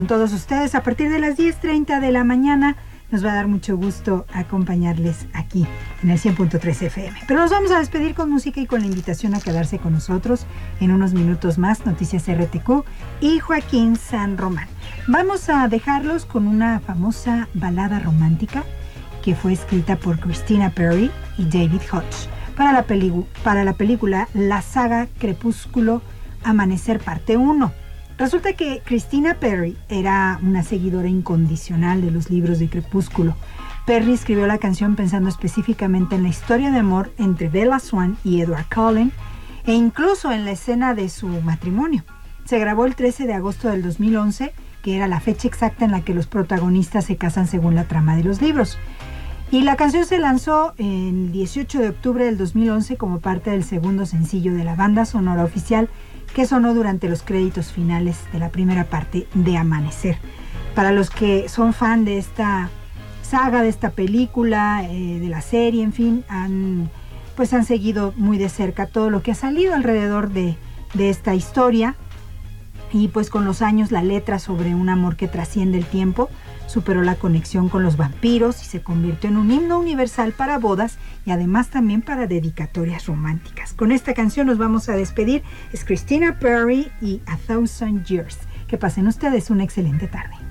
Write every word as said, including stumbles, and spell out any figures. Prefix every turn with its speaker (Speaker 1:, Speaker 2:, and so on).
Speaker 1: Todos ustedes a partir de las diez treinta de la mañana. Nos va a dar mucho gusto acompañarles aquí en el cien punto tres F M. Pero nos vamos a despedir con música y con la invitación a quedarse con nosotros en unos minutos más. Noticias R T Q y Joaquín San Román. Vamos a dejarlos con una famosa balada romántica que fue escrita por Christina Perri y David Hodge para la, peli- para la película La Saga Crepúsculo Amanecer Parte uno. Resulta que Christina Perri era una seguidora incondicional de los libros de Crepúsculo. Perri escribió la canción pensando específicamente en la historia de amor entre Bella Swan y Edward Cullen e incluso en la escena de su matrimonio. Se grabó el trece de agosto del dos mil once, que era la fecha exacta en la que los protagonistas se casan según la trama de los libros. Y la canción se lanzó el dieciocho de octubre del dos mil once como parte del segundo sencillo de la banda sonora oficial que sonó durante los créditos finales de la primera parte de Amanecer. Para los que son fan de esta saga, de esta película, eh, de la serie, en fin, han, pues han seguido muy de cerca todo lo que ha salido alrededor de, de esta historia. Y pues con los años la letra sobre un amor que trasciende el tiempo superó la conexión con los vampiros y se convirtió en un himno universal para bodas y además también para dedicatorias románticas. Con esta canción nos vamos a despedir. Es Christina Perri y A Thousand Years. Que pasen ustedes una excelente tarde.